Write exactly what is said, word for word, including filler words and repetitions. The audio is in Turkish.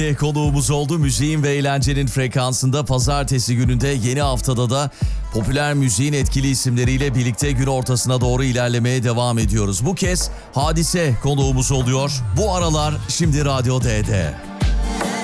Konuğumuz oldu. Müziğin ve eğlencenin frekansında pazartesi gününde yeni haftada da popüler müziğin etkili isimleriyle birlikte gün ortasına doğru ilerlemeye devam ediyoruz. Bu kez Hadise konuğumuz oluyor. Bu aralar şimdi Radyo D'de.